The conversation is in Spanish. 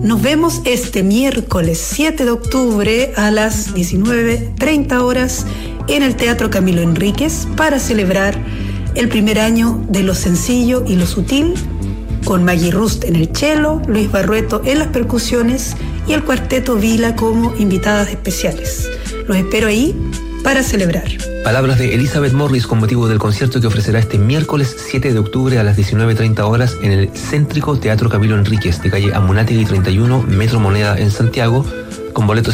Nos vemos este miércoles 7 de octubre a las 19:30 horas en el Teatro Camilo Enríquez para celebrar el primer año de Lo Sencillo y Lo Sutil, con Maggie Rust en el cello, Luis Barrueto en las percusiones y el Cuarteto Vila como invitadas especiales. Los espero ahí para celebrar. Palabras de Elizabeth Morris con motivo del concierto que ofrecerá este miércoles 7 de octubre a las 19:30 horas en el céntrico Teatro Camilo Enríquez de calle Amunátegui 31, Metro Moneda en Santiago, con boletos